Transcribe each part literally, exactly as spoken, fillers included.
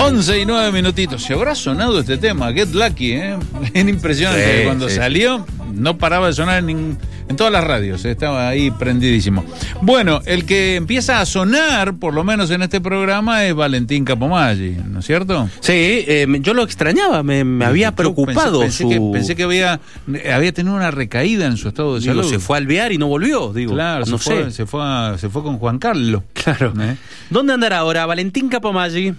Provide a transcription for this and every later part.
once y nueve minutitos. ¿Se habrá sonado este tema? Get Lucky, ¿eh? Es impresionante. Sí, cuando sí. salió, no paraba de sonar en, en todas las radios. Estaba ahí prendidísimo. Bueno, el que empieza a sonar, por lo menos en este programa, es Valentín Capomaggi, ¿no es cierto? Sí, eh, yo lo extrañaba, me, me había preocupado. Pensé, pensé, su... que, pensé que había, había tenido una recaída en su estado de digo, salud. Se fue a alvear y no volvió, digo. Claro, no se, fue, sé. se, fue a, se fue con Juan Carlos. Claro. ¿Eh? ¿Dónde andará ahora Valentín Capomaggi?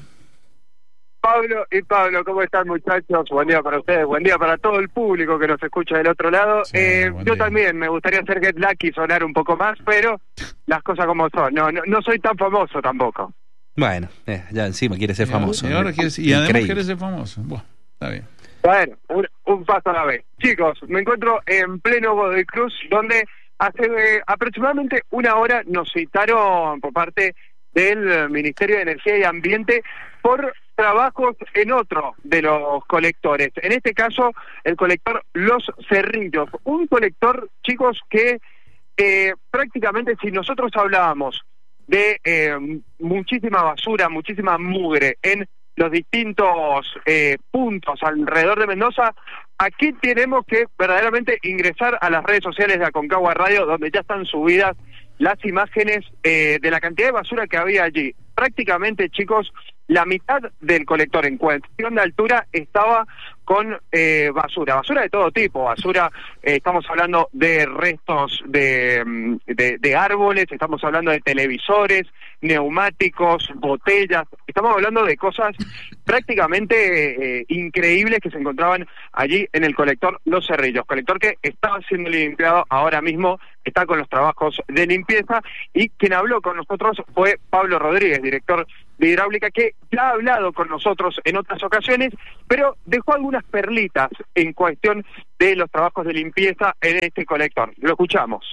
Pablo y Pablo, ¿cómo están, muchachos? Buen día para ustedes, buen día para todo el público que nos escucha del otro lado. Sí, eh, yo día. también me gustaría hacer Get Lucky, sonar un poco más, pero las cosas como son. No, no, no soy tan famoso tampoco. Bueno, eh, ya encima quiere ser famoso. Y, ahora ¿no? quieres, y además quiere ser famoso. Bueno, está bien. Bueno, un, un paso a la vez. Chicos, me encuentro en pleno Godoy Cruz, donde hace eh, aproximadamente una hora nos citaron por parte del Ministerio de Energía y Ambiente por trabajos en otro de los colectores. En este caso, el colector Los Cerrillos. Un colector, chicos, que eh, prácticamente si nosotros hablábamos de eh, muchísima basura, muchísima mugre en los distintos eh, puntos alrededor de Mendoza, aquí tenemos que verdaderamente ingresar a las redes sociales de Aconcagua Radio, donde ya están subidas las imágenes eh, de la cantidad de basura que había allí. Prácticamente, chicos, la mitad del colector en cuestión de altura estaba con eh, basura, basura de todo tipo, basura, eh, estamos hablando de restos de, de, de árboles, estamos hablando de televisores, neumáticos, botellas, estamos hablando de cosas prácticamente eh, increíbles que se encontraban allí en el colector Los Cerrillos, colector que estaba siendo limpiado ahora mismo, está con los trabajos de limpieza, y quien habló con nosotros fue Pablo Rodríguez, director de Hidráulica, que ya ha hablado con nosotros en otras ocasiones, pero dejó algunas perlitas en cuestión de los trabajos de limpieza en este colector. Lo escuchamos.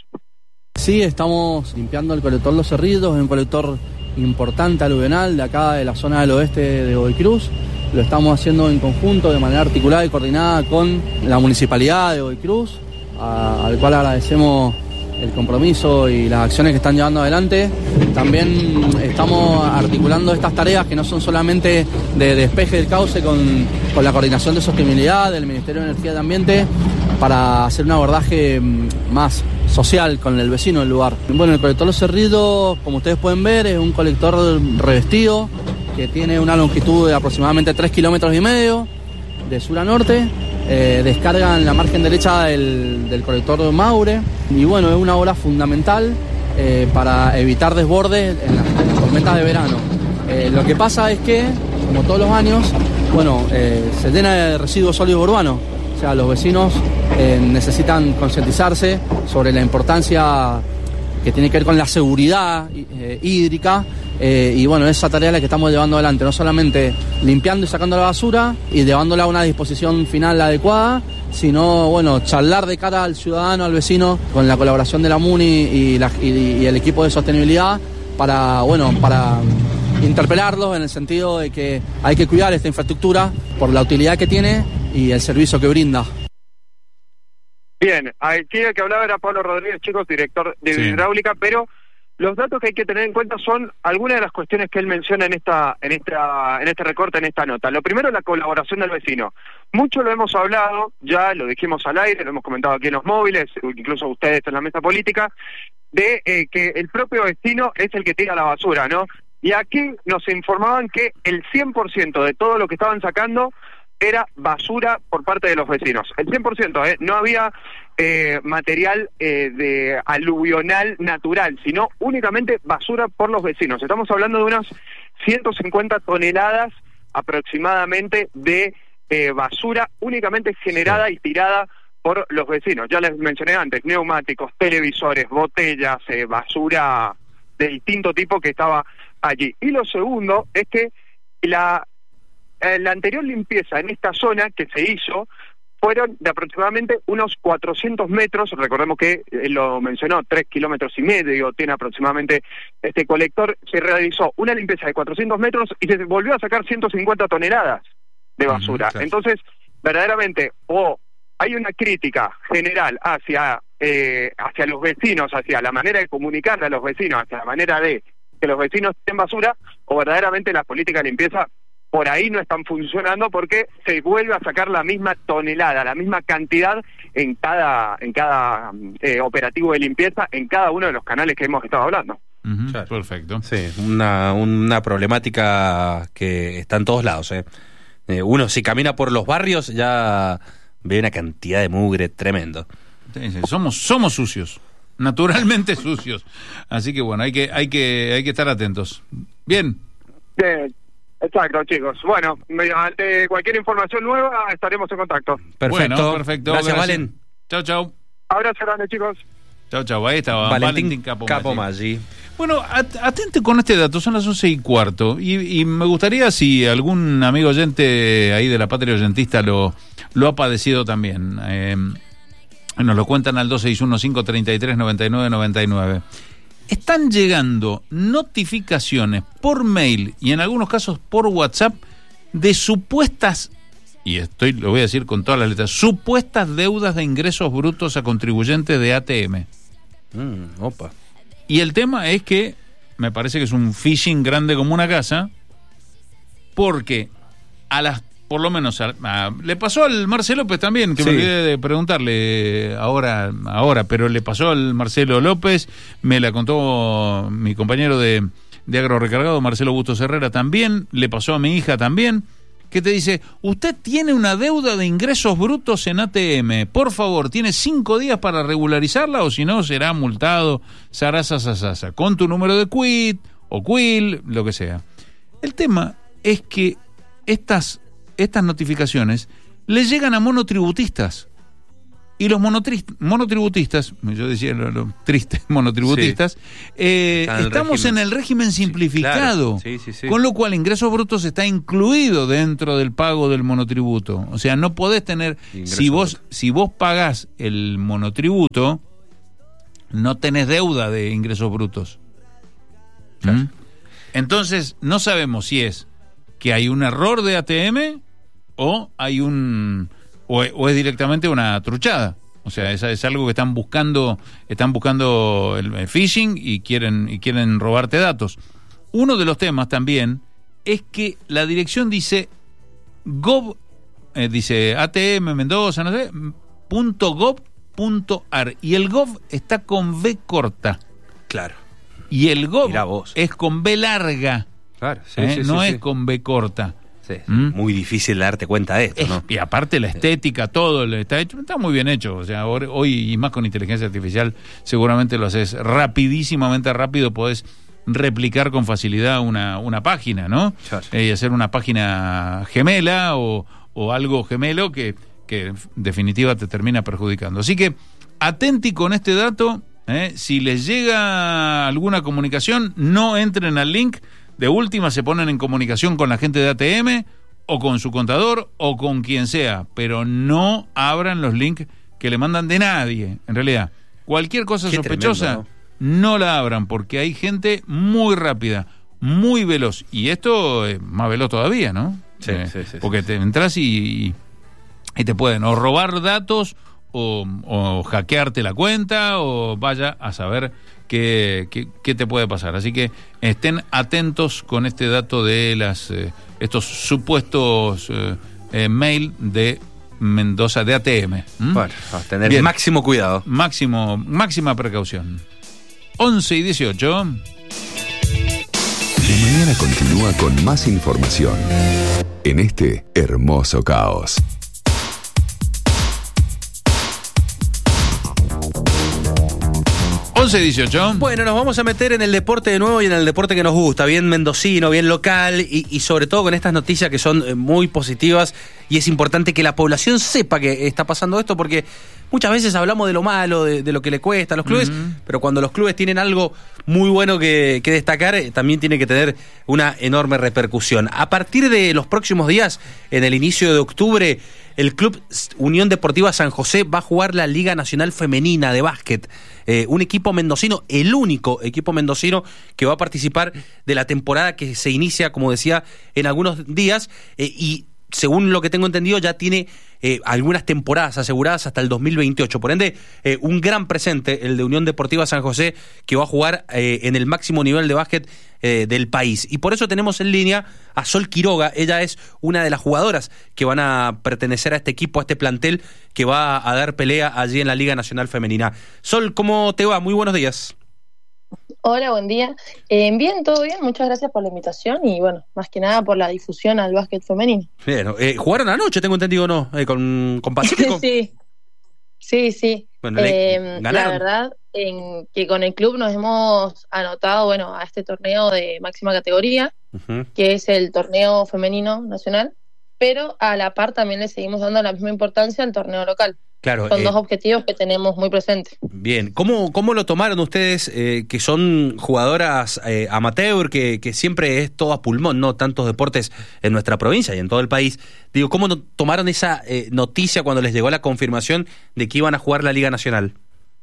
Sí, estamos limpiando el colector Los Cerrillos, es un colector importante aluvional de acá de la zona del oeste de Godoy Cruz. Lo estamos haciendo en conjunto, de manera articulada y coordinada con la Municipalidad de Godoy Cruz, a, al cual agradecemos el compromiso y las acciones que están llevando adelante. También estamos articulando estas tareas que no son solamente de despeje del cauce con, con la coordinación de sostenibilidad del Ministerio de Energía y Ambiente, para hacer un abordaje más social con el vecino del lugar. Bueno, el colector Los Cerrillos, como ustedes pueden ver, es un colector revestido que tiene una longitud de aproximadamente tres kilómetros y medio de sur a norte. Eh, descarga en la margen derecha del, del colector Maure, y bueno, es una obra fundamental eh, para evitar desbordes en las, en las tormentas de verano. Eh, lo que pasa es que, como todos los años, bueno, eh, se llena de residuos sólidos urbanos, o sea, los vecinos eh, necesitan concientizarse sobre la importancia que tiene que ver con la seguridad eh, hídrica. Eh, y bueno, esa tarea es la que estamos llevando adelante, no solamente limpiando y sacando la basura y llevándola a una disposición final adecuada, sino, bueno, charlar de cara al ciudadano, al vecino, con la colaboración de la MUNI y, la, y, y el equipo de sostenibilidad, para, bueno, para interpelarlos en el sentido de que hay que cuidar esta infraestructura por la utilidad que tiene y el servicio que brinda. Bien, aquí el que hablaba era Pablo Rodríguez, chicos, director de sí. Hidráulica, pero los datos que hay que tener en cuenta son algunas de las cuestiones que él menciona en esta, en esta, en este recorte, en esta nota. Lo primero, la colaboración del vecino. Mucho lo hemos hablado, ya lo dijimos al aire, lo hemos comentado aquí en los móviles, incluso ustedes en la mesa política, de eh, que el propio vecino es el que tira la basura, ¿no? Y aquí nos informaban que el cien por ciento de todo lo que estaban sacando era basura por parte de los vecinos. El cien por ciento, ¿eh? No había eh, material eh, de aluvional natural, sino únicamente basura por los vecinos. Estamos hablando de unas ciento cincuenta toneladas aproximadamente de eh, basura únicamente generada y tirada por los vecinos. Ya les mencioné antes, neumáticos, televisores, botellas, eh, basura de distinto tipo que estaba allí. Y lo segundo es que la la anterior limpieza en esta zona que se hizo fueron de aproximadamente unos cuatrocientos metros, recordemos que él lo mencionó, tres kilómetros y medio tiene aproximadamente este colector. Se realizó una limpieza de cuatrocientos metros y se volvió a sacar ciento cincuenta toneladas de basura. Uh-huh, claro. Entonces, verdaderamente, o oh, hay una crítica general hacia, eh, hacia los vecinos, hacia la manera de comunicarle a los vecinos, hacia la manera de que los vecinos tienen basura, o verdaderamente la política de limpieza por ahí no están funcionando porque se vuelve a sacar la misma tonelada, la misma cantidad en cada en cada eh, operativo de limpieza en cada uno de los canales que hemos estado hablando. Uh-huh, claro. Perfecto. Sí, una, una problemática que está en todos lados. ¿eh? Eh, uno si camina por los barrios ya ve una cantidad de mugre tremendo. Sí, sí, somos somos sucios, naturalmente sucios. Así que bueno, hay que hay que hay que estar atentos. Bien. Sí, exacto, chicos. Bueno, ante cualquier información nueva estaremos en contacto. Perfecto. Bueno, perfecto. Gracias, Gracias, Valen. Chau, chau. Abrazo grande, chicos. Chau, chau. Ahí estaba Valentín, Valentín Capo, Capo Maggi. Maggi. Bueno, at- atente con este dato, son las once y cuarto, y, y me gustaría si algún amigo oyente ahí de la Patria Oyentista lo, lo ha padecido también. Eh, nos lo cuentan al dos seis uno, cinco tres tres, nueve nueve nueve nueve. Están llegando notificaciones por mail y en algunos casos por WhatsApp de supuestas, y estoy lo voy a decir con todas las letras, supuestas deudas de ingresos brutos a contribuyentes de A T M. Mm, opa. Y el tema es que me parece que es un phishing grande como una casa, porque a las, por lo menos, a, a, le pasó al Marcelo López también, que Sí. me olvidé de preguntarle ahora, ahora, pero le pasó al Marcelo López, me la contó mi compañero de, de Agro Recargado, Marcelo Bustos Herrera también, le pasó a mi hija también, que te dice, usted tiene una deuda de ingresos brutos en A T M, por favor, tiene cinco días para regularizarla o si no será multado, sarasasasasa, con tu número de quit o quill, lo que sea. El tema es que estas, estas notificaciones le llegan a monotributistas y los monotri- monotributistas, yo decía lo, lo triste, monotributistas, sí. eh, en estamos régimen. en el régimen simplificado, Sí, claro. sí, sí, sí. con lo cual ingresos brutos está incluido dentro del pago del monotributo. O sea, no podés tener, Ingreso si vos, bruto. si vos pagás el monotributo, no tenés deuda de ingresos brutos. Claro. ¿Mm? Entonces, no sabemos si es que hay un error de A T M o hay un o, o es directamente una truchada. O sea, es, es algo que están buscando, están buscando el, el phishing y quieren y quieren robarte datos. Uno de los temas también es que la dirección dice gov, eh, dice A T M Mendoza, no sé, punto gov punto ar, y el gov está con V corta. Claro. Y el gov Mirá vos. es con B larga, Claro, sí, ¿eh? sí, no sí, es sí. con B corta. Sí, ¿Mm? Muy difícil darte cuenta de esto, Es- ¿no? y aparte la estética, todo le está hecho, está muy bien hecho. O sea, ahora- hoy y más con inteligencia artificial, seguramente lo haces rapidísimamente rápido, podés replicar con facilidad una, una página, ¿no? Claro. Eh, y hacer una página gemela o, o algo gemelo que, que en definitiva te termina perjudicando. Así que atenti con este dato, ¿eh? Si les llega alguna comunicación, no entren al link. De última se ponen en comunicación con la gente de A T M o con su contador o con quien sea, pero no abran los links que le mandan de nadie, en realidad. Cualquier cosa Qué sospechosa, tremendo, ¿no? no la abran, porque hay gente muy rápida, muy veloz, y esto es más veloz todavía, ¿no? Sí, sí, sí, porque sí, te entras y, y te pueden o robar datos o, o hackearte la cuenta o vaya a saber qué, qué, qué te puede pasar. Así que estén atentos con este dato de las eh, estos supuestos eh, eh, mail de Mendoza, de A T M. ¿Mm? Bueno, a tener Bien. máximo cuidado. Máximo, máxima precaución. once y dieciocho. La mañana continúa con más información en este hermoso caos. once y dieciocho. Bueno, nos vamos a meter en el deporte de nuevo y en el deporte que nos gusta, bien mendocino, bien local y, y sobre todo con estas noticias que son eh, muy positivas y es importante que la población sepa que está pasando esto porque muchas veces hablamos de lo malo, de, de lo que le cuesta a los clubes, uh-huh. pero cuando los clubes tienen algo muy bueno que, que destacar, eh, también tiene que tener una enorme repercusión. A partir de los próximos días, en el inicio de octubre, el Club Unión Deportiva San José va a jugar la Liga Nacional Femenina de Básquet. Eh, un equipo mendocino, el único equipo mendocino que va a participar de la temporada que se inicia, como decía, en algunos días. Eh, y según lo que tengo entendido, ya tiene eh, algunas temporadas aseguradas hasta el dos mil veintiocho. Por ende, eh, un gran presente, el de Unión Deportiva San José, que va a jugar eh, en el máximo nivel de básquet eh, del país. Y por eso tenemos en línea a Sol Quiroga. Ella es una de las jugadoras que van a pertenecer a este equipo, a este plantel que va a dar pelea allí en la Liga Nacional Femenina. Sol, ¿cómo te va? Muy buenos días. Hola, buen día. Eh, bien, todo bien, muchas gracias por la invitación y bueno, más que nada por la difusión al básquet femenino. Bien, eh, ¿jugaron anoche, tengo entendido, no? Eh, ¿Con, con Pacífico? Sí, sí, sí. Bueno, eh, la verdad en que con el club nos hemos anotado, bueno, a este torneo de máxima categoría, uh-huh. que es el torneo femenino nacional, pero a la par también le seguimos dando la misma importancia al torneo local. Claro, son eh, dos objetivos que tenemos muy presentes. Bien, ¿cómo, cómo lo tomaron ustedes, eh, que son jugadoras eh, amateur, que, que siempre es todo a pulmón, ¿no? Tantos deportes en nuestra provincia y en todo el país. Digo, ¿cómo no, tomaron esa eh, noticia cuando les llegó la confirmación de que iban a jugar la Liga Nacional?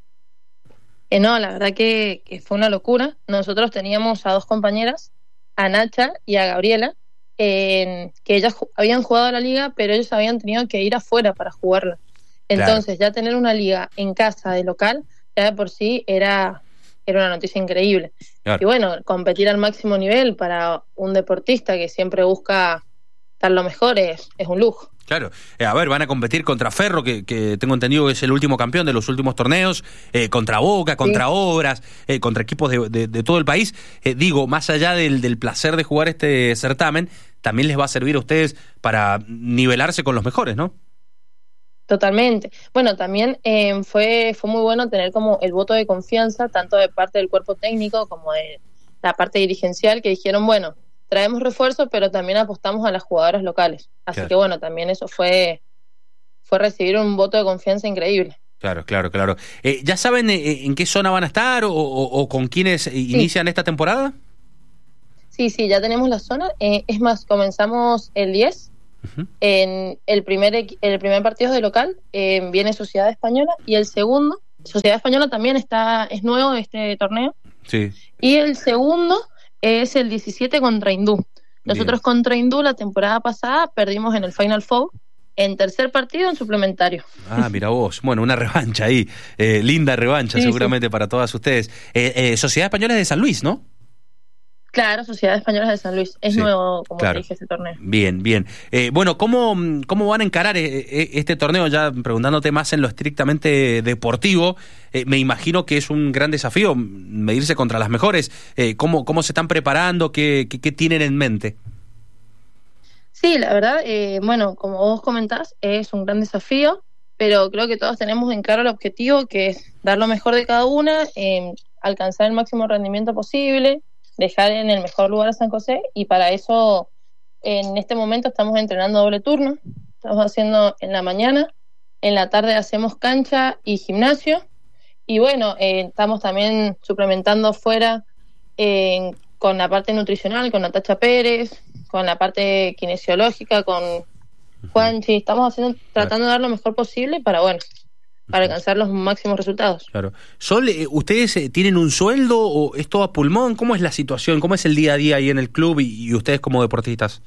Eh, no, la verdad que, que fue una locura. Nosotros teníamos a dos compañeras, a Nacha y a Gabriela, eh, que ellas ju- habían jugado la liga, pero ellos habían tenido que ir afuera para jugarla. Entonces, claro, ya tener una liga en casa de local, ya de por sí era, era una noticia increíble. Claro. Y bueno, competir al máximo nivel para un deportista que siempre busca dar lo mejor es, es un lujo. Claro, eh, a ver, van a competir contra Ferro, que, que tengo entendido que es el último campeón de los últimos torneos, eh, contra Boca, contra sí. Obras, eh, contra equipos de, de, de todo el país. Eh, digo, más allá del, del placer de jugar este certamen, también les va a servir a ustedes para nivelarse con los mejores, ¿no? Totalmente. Bueno, también eh, fue fue muy bueno tener como el voto de confianza, tanto de parte del cuerpo técnico como de la parte dirigencial, que dijeron, bueno, traemos refuerzos, pero también apostamos a las jugadoras locales. Así claro. que bueno, también eso fue, fue recibir un voto de confianza increíble. Claro, claro, claro. Eh, ¿Ya saben eh, en qué zona van a estar o, o, o con quiénes sí. inician esta temporada? Sí, sí, ya tenemos la zona. Eh, es más, comenzamos el diez. Uh-huh. En el primer el primer partido de local eh, viene Sociedad Española y el segundo, Sociedad Española también está es nuevo este torneo. Sí. Y el segundo es el diecisiete contra Hindú. Nosotros Bien. contra Hindú la temporada pasada perdimos en el Final Four, en tercer partido en suplementario. Ah, mira vos. Bueno, una revancha ahí. Eh, linda revancha sí, seguramente sí. para todas ustedes. Eh, eh, Sociedad Española es de San Luis, ¿no? Claro, Sociedad Española de San Luis. Es sí, nuevo, como claro. te dije, este torneo. Bien, bien. Eh, bueno, ¿cómo, ¿cómo van a encarar eh, este torneo? Ya preguntándote más en lo estrictamente deportivo, eh, me imagino que es un gran desafío medirse contra las mejores. Eh, ¿cómo, ¿Cómo se están preparando? ¿Qué, qué, qué tienen en mente? Sí, la verdad, eh, bueno, como vos comentás, es un gran desafío, pero creo que todos tenemos en claro el objetivo, que es dar lo mejor de cada una, eh, alcanzar el máximo rendimiento posible, dejar en el mejor lugar a San José, y para eso en este momento estamos entrenando doble turno. Estamos haciendo en la mañana, en la tarde hacemos cancha y gimnasio, y bueno, eh, estamos también suplementando fuera eh, con la parte nutricional, con Natacha Pérez, con la parte kinesiológica, con Juanchi. Estamos haciendo, tratando de dar lo mejor posible para, bueno, para alcanzar los máximos resultados. Claro. Sol, ¿ustedes tienen un sueldo o es todo a pulmón? ¿Cómo es la situación? ¿Cómo es el día a día ahí en el club y, y ustedes como deportistas?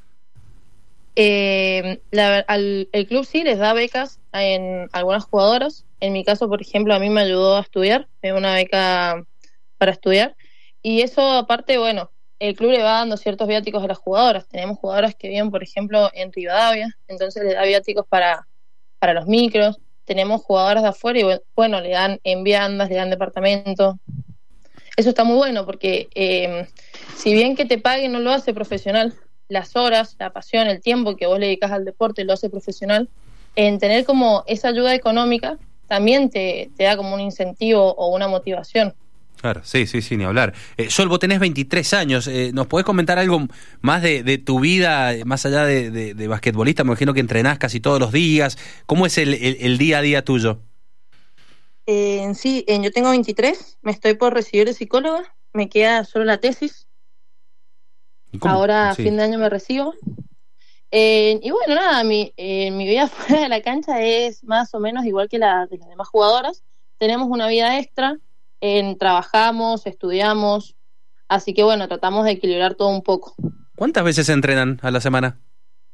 Eh, la, al, el club sí les da becas en algunas jugadoras. En mi caso, por ejemplo, a mí me ayudó a estudiar, me dio una beca para estudiar. Y eso, aparte, bueno, el club le va dando ciertos viáticos a las jugadoras. Tenemos jugadoras que viven, por ejemplo, en Rivadavia, entonces le da viáticos para, para los micros. Tenemos jugadoras de afuera y bueno, le dan en viandas, le dan departamento. Eso está muy bueno porque eh, si bien que te paguen no lo hace profesional, las horas, la pasión, el tiempo que vos le dedicas al deporte lo hace profesional. En tener como esa ayuda económica también te, te da como un incentivo o una motivación. Claro, sí, sí, sí, ni hablar. Eh, Sol, vos tenés veintitrés años, eh, ¿nos podés comentar algo más de, de tu vida, más allá de, de, de basquetbolista? Me imagino que entrenás casi todos los días. ¿Cómo es el, el, el día a día tuyo? Eh, sí, eh, yo tengo veintitrés, me estoy por recibir de psicóloga, me queda solo la tesis. Ahora a sí. fin de año me recibo. Eh, y bueno, nada, mi, eh, mi vida fuera de la cancha es más o menos igual que la de las demás jugadoras. Tenemos una vida extra. En, trabajamos, estudiamos, así que bueno, tratamos de equilibrar todo un poco. ¿Cuántas veces entrenan a la semana?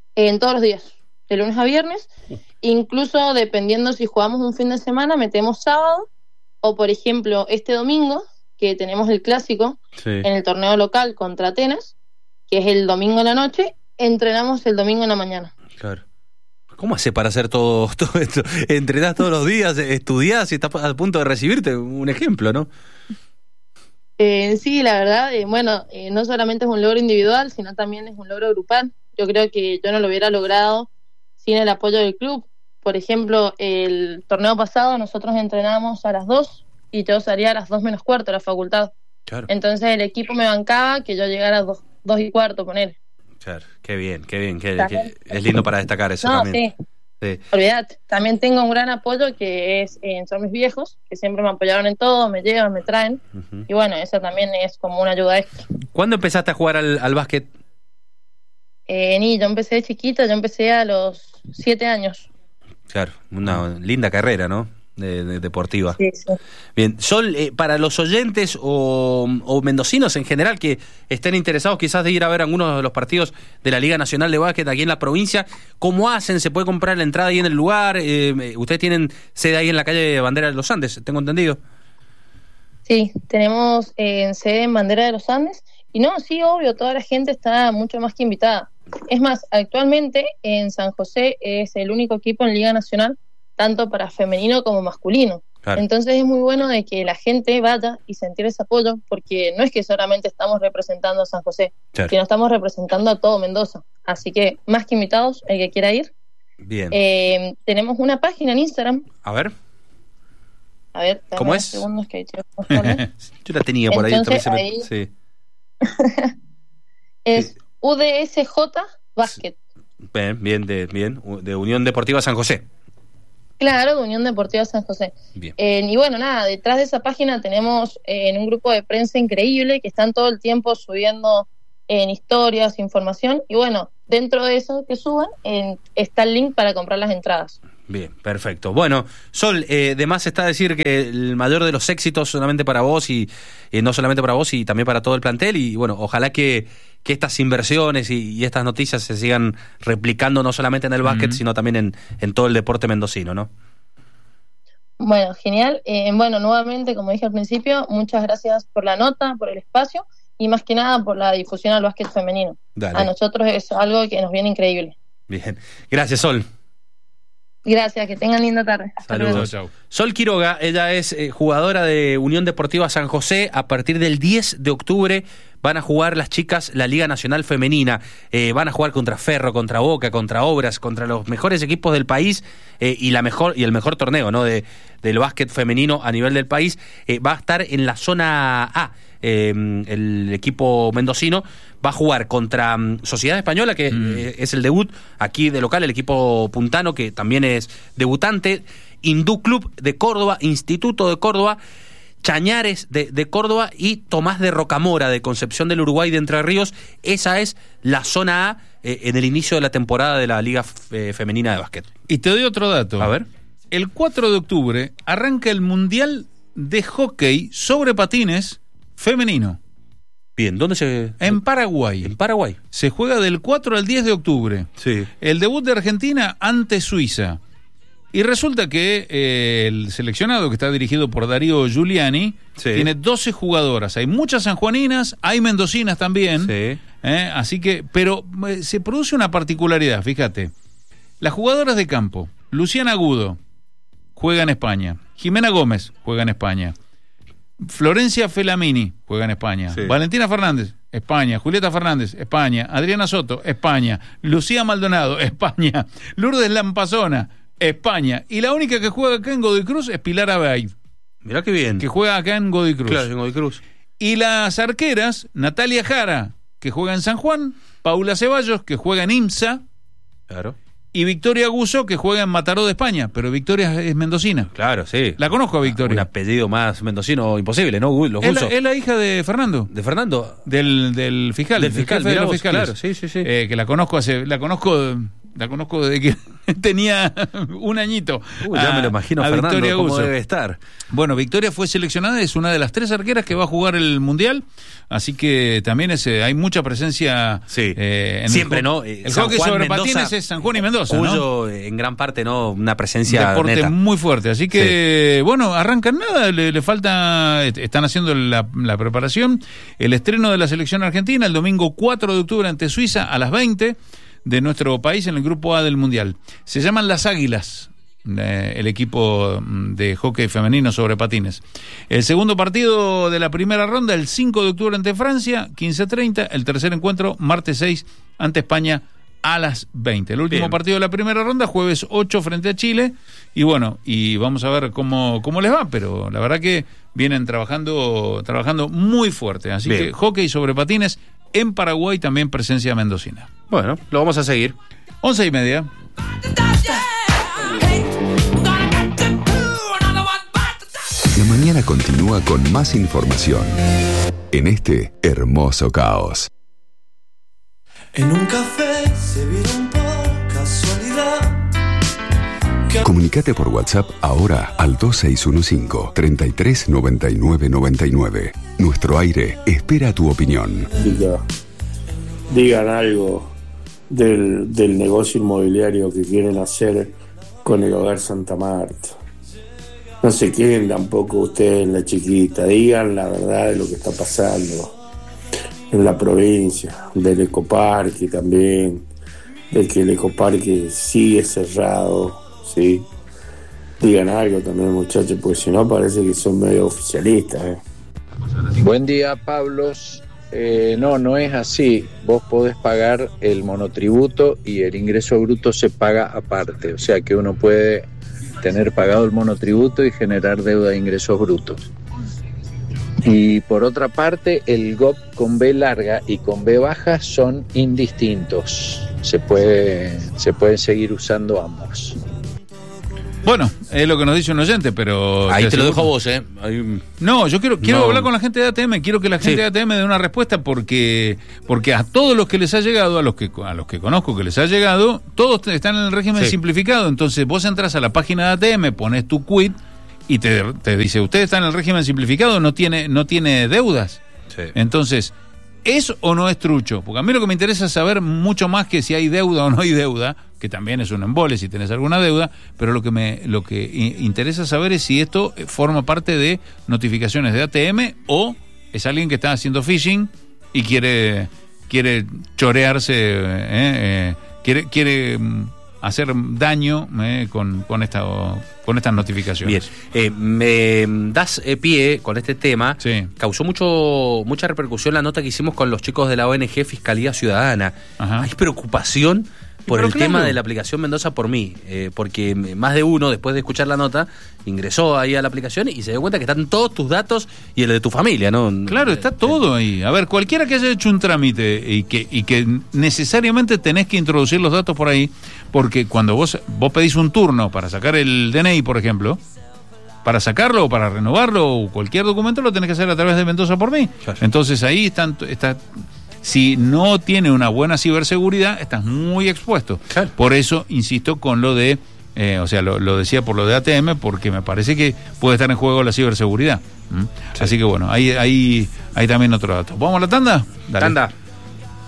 en todos los días, de lunes a viernes. Incluso dependiendo si jugamos un fin de semana, metemos sábado, o por ejemplo este domingo, que tenemos el clásico sí. en el torneo local contra Atenas, que es el domingo en la noche, entrenamos el domingo en la mañana. Claro. ¿Cómo hace para hacer todo, todo esto? ¿Entrenás todos los días, estudiás y estás a punto de recibirte? Un ejemplo, ¿no? Eh, sí, la verdad, eh, bueno, eh, no solamente es un logro individual, sino también es un logro grupal. Yo creo que yo no lo hubiera logrado sin el apoyo del club. Por ejemplo, el torneo pasado nosotros entrenamos a las dos y yo salía a las dos menos cuarto a la facultad. Claro. Entonces el equipo me bancaba que yo llegara a dos, dos y cuarto con él. Claro, qué bien, qué bien, qué, qué, es lindo para destacar eso no, también. Sí. Sí. Olvidate, también tengo un gran apoyo que es eh, son mis viejos, que siempre me apoyaron en todo, me llevan, me traen, uh-huh. y bueno, eso también es como una ayuda extra. ¿Cuándo empezaste a jugar al, al básquet? Eh, ni, yo empecé de chiquita, yo empecé a los siete años. Claro, una linda carrera, ¿no? De, de, deportiva. Sí, sí. Bien, Sol, eh, para los oyentes o, o mendocinos en general que estén interesados quizás de ir a ver algunos de los partidos de la Liga Nacional de Básquet aquí en la provincia, ¿cómo hacen? ¿Se puede comprar la entrada ahí en el lugar? Eh, ¿Ustedes tienen sede ahí en la calle Bandera de los Andes? ¿Tengo entendido? Sí, tenemos eh, sede en Bandera de los Andes. Y no, sí, obvio, toda la gente está mucho más que invitada. Es más, actualmente en San José es el único equipo en Liga Nacional tanto para femenino como masculino. Claro. Entonces es muy bueno de que la gente vaya y sentir ese apoyo, porque no es que solamente estamos representando a San José, claro. sino estamos representando a todo Mendoza. Así que más que invitados, el que quiera ir. Bien. Eh, tenemos una página en Instagram. A ver. A ver, ¿cómo es? Segundos que yo la tenía por Entonces, ahí. ahí... Sí. es sí. U D S J Básquet. Bien, bien, de, bien, de Unión Deportiva San José. Claro, de Unión Deportiva San José. Bien. Eh, y bueno, nada, detrás de esa página tenemos eh, en un grupo de prensa increíble que están todo el tiempo subiendo en eh, historias, información. Y bueno, dentro de eso que suban eh, está el link para comprar las entradas. Bien, perfecto. Bueno, Sol, eh, de más está decir que el mayor de los éxitos solamente para vos y eh, no solamente para vos y también para todo el plantel y bueno, ojalá que, que estas inversiones y, y estas noticias se sigan replicando no solamente en el básquet, uh-huh. sino también en, en todo el deporte mendocino, ¿no? Bueno, genial. Eh, bueno, nuevamente, como dije al principio, muchas gracias por la nota, por el espacio y más que nada por la difusión al básquet femenino. Dale. A nosotros es algo que nos viene increíble. Bien, gracias, Sol. Gracias, que tengan linda tarde. Hasta Saludos. luego. Sol Quiroga, ella es eh, jugadora de Unión Deportiva San José. A partir del diez de octubre van a jugar las chicas la Liga Nacional Femenina. Eh, van a jugar contra Ferro, contra Boca, contra Obras, contra los mejores equipos del país eh, y la mejor y el mejor torneo, ¿no? de, del básquet femenino a nivel del país. Eh, va a estar en la zona A. Eh, el equipo mendocino va a jugar contra um, Sociedad Española, que mm. eh, es el debut aquí de local, el equipo puntano, que también es debutante, Hindú Club de Córdoba, Instituto de Córdoba, Chañares de, de Córdoba y Tomás de Rocamora de Concepción del Uruguay de Entre Ríos. Esa es la zona A eh, en el inicio de la temporada de la Liga eh, Femenina de Básquet. Y te doy otro dato. A ver. El cuatro de octubre arranca el Mundial de Hockey sobre patines femenino. Bien, ¿dónde se...? En Paraguay. En Paraguay. Se juega del cuatro al diez de octubre. Sí. El debut de Argentina ante Suiza. Y resulta que eh, el seleccionado, que está dirigido por Darío Giuliani, sí. tiene doce jugadoras. Hay muchas sanjuaninas, hay mendocinas también. Sí. Eh, así que, pero eh, se produce una particularidad, fíjate. Las jugadoras de campo, Luciana Agudo, juega en España. Jimena Gómez, juega en España. Florencia Felamini juega en España. Sí. Valentina Fernández, España. Julieta Fernández, España. Adriana Soto, España. Lucía Maldonado, España. Lourdes Lampazona, España. Y la única que juega acá en Godoy Cruz es Pilar Abay. Mirá qué bien. Que juega acá en Godoy Cruz. Claro, en Godoy Cruz. Y las arqueras, Natalia Jara, que juega en San Juan. Paula Ceballos, que juega en IMSA. Claro. Y Victoria Guzzo, que juega en Mataró de España, pero Victoria es mendocina. Claro, sí. La conozco a Victoria. Un apellido más mendocino imposible, ¿no? Los es, la, es la hija de Fernando. ¿De Fernando? Del, del fiscal. Del fiscal, del jefe de los vos, fiscales. Claro, sí, sí, sí. Eh, que la conozco hace, la conozco, la conozco desde que tenía un añito. Uy, ya a, me lo imagino, Fernando, Victoria cómo Guzzo. debe estar. Bueno, Victoria fue seleccionada, es una de las tres arqueras que va a jugar el Mundial, así que también es, hay mucha presencia. Sí. Eh, en Siempre, el, ¿no? El San hockey Juan, sobre Mendoza, patines es San Juan y Mendoza, Cuyo, ¿no? en gran parte, ¿no? Una presencia Deporte neta. muy fuerte, así que, sí. Bueno, arrancan nada, le, le falta, están haciendo la, la preparación, el estreno de la selección argentina el domingo cuatro de octubre ante Suiza a las veinte de nuestro país en el grupo A del Mundial. Se llaman Las Águilas, eh, el equipo de hockey femenino sobre patines. El segundo partido de la primera ronda el cinco de octubre ante Francia, quince treinta, el tercer encuentro martes seis ante España a las veinte. El último Bien. partido de la primera ronda, jueves ocho frente a Chile, y bueno, y vamos a ver cómo, cómo les va, pero la verdad que vienen trabajando, trabajando muy fuerte, así Bien. que hockey sobre patines en Paraguay, también presencia mendocina. Bueno, lo vamos a seguir. Once y media. La mañana continúa con más información en este hermoso caos. En un café se vieron por casualidad. Comunicate por WhatsApp ahora al dos seis uno cinco, treinta y tres noventa y nueve noventa y nueve. Nuestro aire espera tu opinión. Diga, digan algo del, del negocio inmobiliario que quieren hacer con el Hogar Santa Marta. No se queden tampoco ustedes en la chiquita, digan la verdad de lo que está pasando en la provincia, del ecoparque también, de que el ecoparque sigue cerrado, ¿sí? Digan algo también, muchachos, porque si no parece que son medio oficialistas, ¿eh? Buen día, Pablos. Eh, no, no es así. Vos podés pagar el monotributo y el ingreso bruto se paga aparte, o sea que uno puede tener pagado el monotributo y generar deuda de ingresos brutos. Y por otra parte, el G O P con B larga y con B baja son indistintos. Se puede, se pueden seguir usando ambos. Bueno, es lo que nos dice un oyente, pero... Ahí te, te lo dejo a vos, ¿eh? Ahí... No, yo quiero quiero no. hablar con la gente de A T M, quiero que la gente sí. de A T M dé una respuesta porque porque a todos los que les ha llegado, a los que a los que conozco que les ha llegado, todos están en el régimen sí. simplificado. Entonces vos entras a la página de A T M, pones tu quit y te, te dice, usted está en el régimen simplificado, no tiene no tiene deudas. Sí. Entonces, ¿es o no es trucho? Porque a mí lo que me interesa es saber mucho más que si hay deuda o no hay deuda, que también es un embole si tenés alguna deuda, pero lo que me lo que interesa saber es si esto forma parte de notificaciones de A T M o es alguien que está haciendo phishing y quiere quiere chorearse, eh, eh, quiere quiere hacer daño eh, con con esta con estas notificaciones. Bien, eh, me das eh, pie con este tema. Sí. Causó mucho mucha repercusión la nota que hicimos con los chicos de la O N G Fiscalía Ciudadana. Ajá. Hay preocupación por el claro. tema de la aplicación Mendoza por mí, eh, porque más de uno, después de escuchar la nota, ingresó ahí a la aplicación y se dio cuenta que están todos tus datos y el de tu familia, ¿no? Claro, está todo ahí. A ver, cualquiera que haya hecho un trámite y que y que necesariamente tenés que introducir los datos por ahí, porque cuando vos vos pedís un turno para sacar el D N I, por ejemplo, para sacarlo o para renovarlo o cualquier documento lo tenés que hacer a través de Mendoza por mí. Claro. Entonces ahí están está si no tiene una buena ciberseguridad, estás muy expuesto. Claro. Por eso insisto con lo de, eh, o sea, lo, lo decía por lo de A T M, porque me parece que puede estar en juego la ciberseguridad. ¿Mm? Sí. Así que bueno, ahí, ahí, ahí también otro dato. ¿Vamos a la tanda? Dale. Tanda.